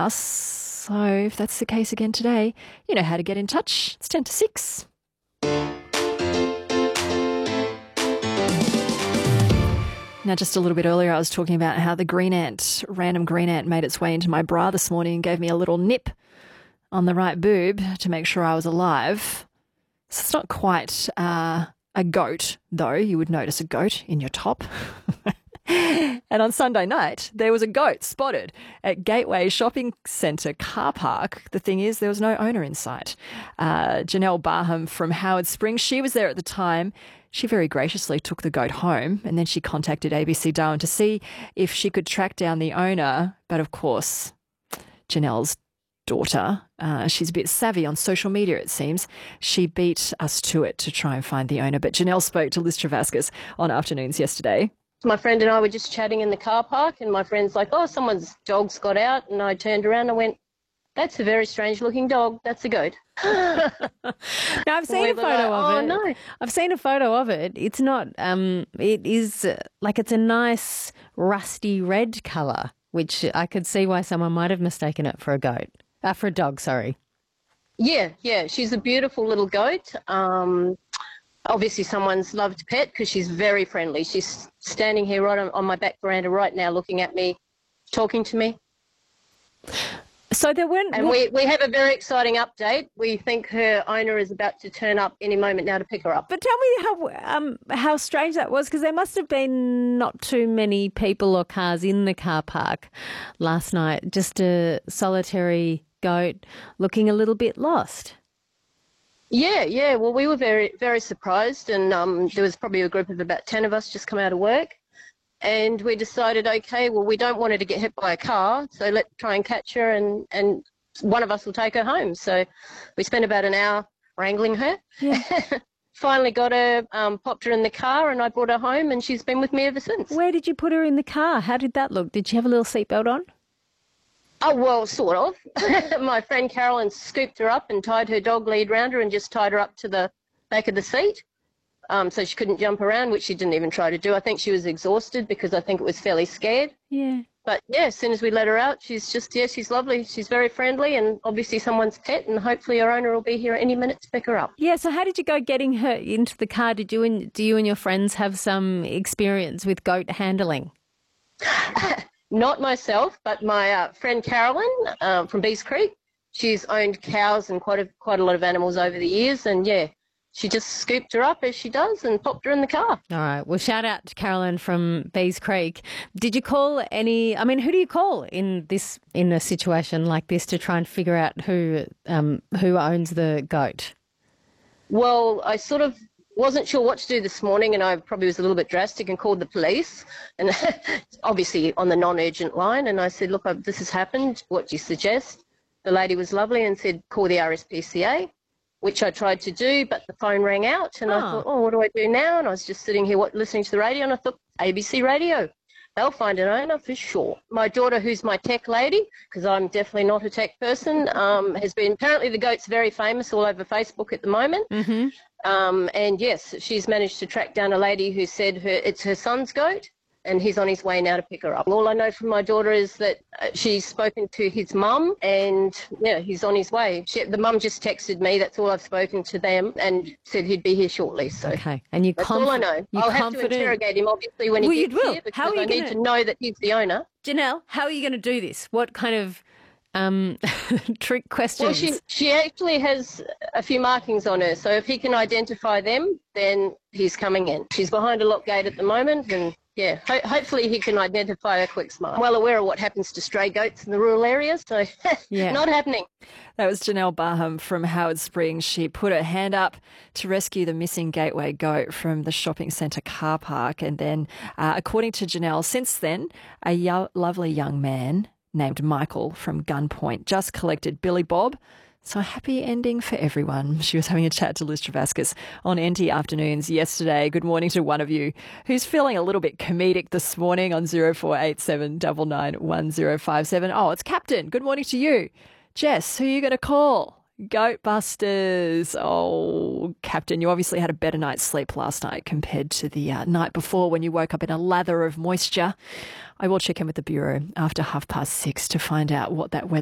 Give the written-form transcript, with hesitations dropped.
us. So if that's the case again today, you know how to get in touch. It's 10 to 6. Now, just a little bit earlier, I was talking about how the random green ant made its way into my bra this morning and gave me a little nip on the right boob to make sure I was alive. So it's not quite a goat, though. You would notice a goat in your top. And on Sunday night, there was a goat spotted at Gateway Shopping Centre car park. The thing is, there was no owner in sight. Janelle Barham from Howard Springs, she was there at the time. She very graciously took the goat home, and then she contacted ABC Darwin to see if she could track down the owner. But of course, Janelle's daughter, she's a bit savvy on social media, it seems. She beat us to it to try and find the owner. But Janelle spoke to Liz Travascus on Afternoons yesterday. My friend and I were just chatting in the car park, and my friend's like, oh, someone's dog's got out. And I turned around and went, that's a very strange looking dog. That's a goat. Now, I've seen a photo of it. Oh, no. I've seen a photo of it. It's not, it is like it's a nice rusty red colour, which I could see why someone might have mistaken it for a goat. For a dog, sorry. Yeah. She's a beautiful little goat. Obviously, someone's loved pet because she's very friendly. She's standing here right on my back veranda right now looking at me, talking to me. So there weren't... And we have a very exciting update. We think her owner is about to turn up any moment now to pick her up. But tell me how strange that was, because there must have been not too many people or cars in the car park last night, just a solitary goat looking a little bit lost. Yeah. Well, we were very, very surprised, and there was probably a group of about 10 of us just come out of work, and we decided, okay, well, we don't want her to get hit by a car, so let's try and catch her, and one of us will take her home. So we spent about an hour wrangling her. Yeah. Finally got her, popped her in the car, and I brought her home, and she's been with me ever since. Where did you put her in the car? How did that look? Did she have a little seatbelt on? Oh, well, sort of. My friend Carolyn scooped her up and tied her dog lead round her and just tied her up to the back of the seat so she couldn't jump around, which she didn't even try to do. I think she was exhausted because I think it was fairly scared. Yeah. But, yeah, as soon as we let her out, she's lovely. She's very friendly and obviously someone's pet, and hopefully her owner will be here any minute to pick her up. Yeah, so how did you go getting her into the car? Do you and your friends have some experience with goat handling? Not myself, but my friend Carolyn from Bees Creek. She's owned cows and quite a lot of animals over the years, and yeah, she just scooped her up as she does and popped her in the car. All right. Well, shout out to Carolyn from Bees Creek. Did you call who do you call in a situation like this to try and figure out who owns the goat? Well, I sort of wasn't sure what to do this morning, and I probably was a little bit drastic and called the police, and obviously on the non-urgent line, and I said, look, this has happened, what do you suggest? The lady was lovely and said, call the RSPCA, which I tried to do, but the phone rang out, and I thought, what do I do now? And I was just sitting here listening to the radio, and I thought, ABC Radio. They'll find an owner for sure. My daughter, who's my tech lady, because I'm definitely not a tech person, has been, apparently the goat's very famous all over Facebook at the moment. Mm-hmm. And yes, she's managed to track down a lady who said it's her son's goat, and he's on his way now to pick her up. All I know from my daughter is that she's spoken to his mum, and yeah, he's on his way. The mum just texted me. That's all I've spoken to them, and said he'd be here shortly. So okay, and that's all I know. I'll have to interrogate him obviously when he gets here, because I need to know that he's the owner. Janelle, how are you going to do this? What kind of trick questions? Well, she actually has a few markings on her, so if he can identify them, then he's coming in. She's behind a lock gate at the moment, and yeah, hopefully he can identify her quick smile. I'm well aware of what happens to stray goats in the rural areas, so not happening. That was Janelle Barham from Howard Springs. She put her hand up to rescue the missing Gateway goat from the shopping centre car park. And then, according to Janelle, since then, a lovely young man named Michael from Gunpoint just collected Billy Bob. So a happy ending for everyone. She was having a chat to Liz Travascus on NT Afternoons yesterday. Good morning to one of you who's feeling a little bit comedic this morning on 0487 991057. Oh, it's Captain. Good morning to you. Jess, who are you going to call? Goatbusters. Oh, Captain, you obviously had a better night's sleep last night compared to the night before when you woke up in a lather of moisture. I will check in with the Bureau after 6:30 to find out what that weather